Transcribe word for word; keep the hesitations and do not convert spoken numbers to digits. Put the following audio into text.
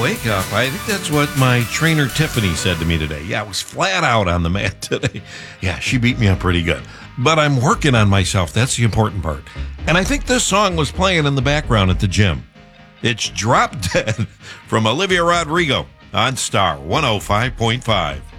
wake up. I think that's what my trainer Tiffany said to me today. Yeah, I was flat out on the mat today. Yeah, she beat me up pretty good. But I'm working on myself. That's the important part. And I think this song was playing in the background at the gym. It's Drop Dead from Olivia Rodrigo on Star one oh five point five.